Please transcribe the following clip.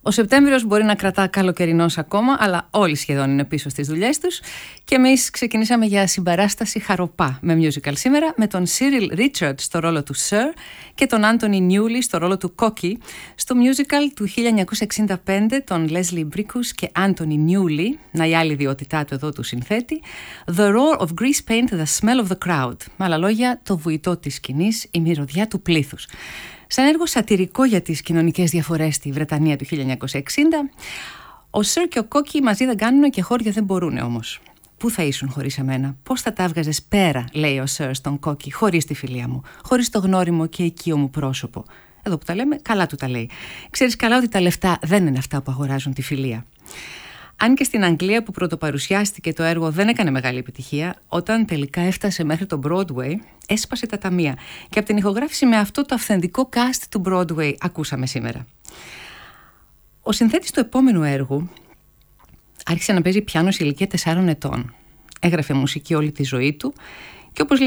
Ο Σεπτέμβριος μπορεί να κρατά καλοκαιρινός ακόμα, αλλά όλοι σχεδόν είναι πίσω στις δουλειές τους. Και εμείς ξεκινήσαμε για συμπαράσταση χαροπά με musical σήμερα, με τον Cyril Ritchard στο ρόλο του Sir και τον Anthony Newley στο ρόλο του Cocky, στο musical του 1965 των Leslie Bricusse και Anthony Newley, να η άλλη ιδιότητά του εδώ του συνθέτη, The Roar of Grease Paint, The Smell of the Crowd. Με άλλα λόγια, το βουητό της σκηνής, η μυρωδιά του πλήθους. Σαν έργο σατιρικό για τις κοινωνικές διαφορές στη Βρετανία του 1960, ο Sir και ο Cocky μαζί δεν κάνουν και χώρια δεν μπορούν όμως. Πού θα ήσουν χωρίς εμένα, πώς θα τα έβγαζες πέρα, λέει ο Sir στον Cocky, χωρίς τη φιλία μου, χωρίς το γνώριμο και οικείο μου πρόσωπο. Εδώ που τα λέμε, καλά του τα λέει. Ξέρεις καλά ότι τα λεφτά δεν είναι αυτά που αγοράζουν τη φιλία. Αν και στην Αγγλία που πρωτοπαρουσιάστηκε το έργο δεν έκανε μεγάλη επιτυχία, όταν τελικά έφτασε μέχρι το Broadway, έσπασε τα ταμεία. Και από την ηχογράφηση με αυτό το αυθεντικό cast του Broadway ακούσαμε σήμερα. Ο συνθέτης του επόμενου έργου άρχισε να παίζει πιάνο σε ηλικία 4 ετών. Έγραφε μουσική όλη τη ζωή του και όπως